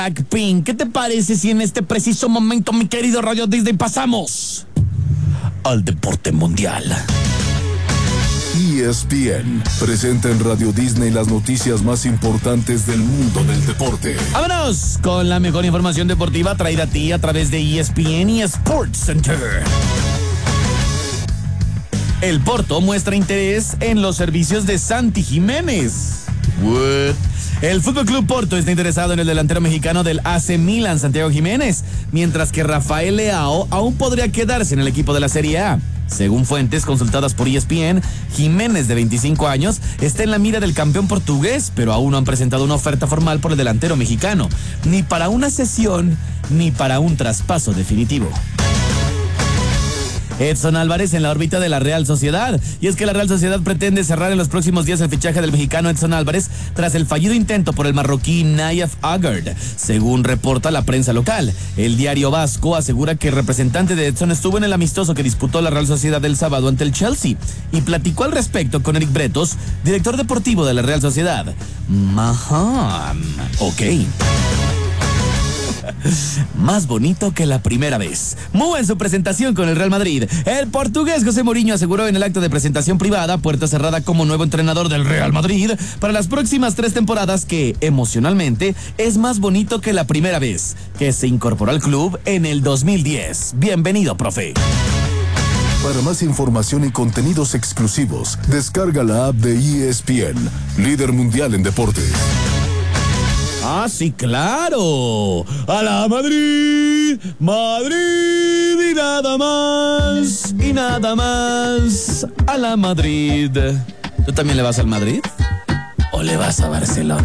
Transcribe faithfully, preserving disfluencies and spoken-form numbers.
Blackpink. ¿Qué te parece si en este preciso momento, mi querido Radio Disney, pasamos al deporte mundial? E S P N presenta en Radio Disney las noticias más importantes del mundo del deporte. Vámonos con la mejor información deportiva traída a ti a través de E S P N y Sports Center. El Porto muestra interés en los servicios de Santi Jiménez. What? El F C Porto está interesado en el delantero mexicano del A C Milan, Santiago Jiménez, mientras que Rafael Leao aún podría quedarse en el equipo de la Serie A. Según fuentes consultadas por E S P N, Jiménez, de veinticinco años, está en la mira del campeón portugués, pero aún no han presentado una oferta formal por el delantero mexicano, ni para una cesión, ni para un traspaso definitivo. Edson Álvarez en la órbita de la Real Sociedad. Y es que la Real Sociedad pretende cerrar en los próximos días el fichaje del mexicano Edson Álvarez tras el fallido intento por el marroquí Nayef Aguerd, según reporta la prensa local. El diario vasco asegura que el representante de Edson estuvo en el amistoso que disputó la Real Sociedad el sábado ante el Chelsea y platicó al respecto con Eric Bretos, director deportivo de la Real Sociedad. Maham, ok. Más bonito que la primera vez. Mu en su presentación con el Real Madrid. El portugués José Mourinho aseguró en el acto de presentación privada, puerta cerrada, como nuevo entrenador del Real Madrid para las próximas tres temporadas que, emocionalmente, es más bonito que la primera vez, que se incorporó al club en el dos mil diez. Bienvenido, profe. Para más información y contenidos exclusivos, descarga la app de E S P N, líder mundial en deportes. Ah, sí, claro. A la Madrid, Madrid y nada más, y nada más. A la Madrid. ¿Tú también le vas al Madrid? ¿O le vas a Barcelona?